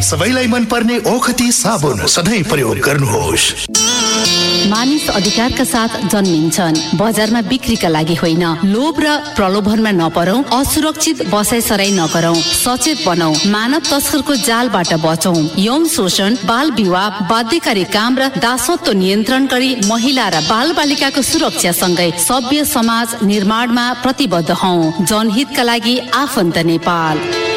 सबैलाई मन पर्ने ओखती साबुन सधैँ प्रयोग गर्नुहोस्। मानिस अधिकारका साथ जन्मिन्छन्, बजारमा बिक्रीका लागि होइन। लोभ र प्रलोभनमा नपरौं, असुरक्षित बसाइसराई नगरौं, सचेत बनौं, मानव तस्करको जालबाट बचौं। यौन शोषण, बाल विवाह, बाध्यकारी काम र दासत्व नियन्त्रण गरी महिला र बाल बालिकाको सुरक्षा सँगै सभ्य समाज निर्माणमा प्रतिबद्ध हौं। जनहितका लागि आफन्त नेपाल।